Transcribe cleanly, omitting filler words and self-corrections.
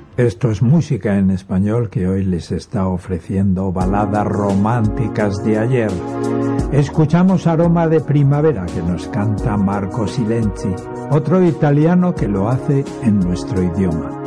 Esto es Música en Español, que hoy les está ofreciendo baladas románticas de ayer. Escuchamos Aroma de Primavera, que nos canta Marco Silenzi, otro italiano que lo hace en nuestro idioma.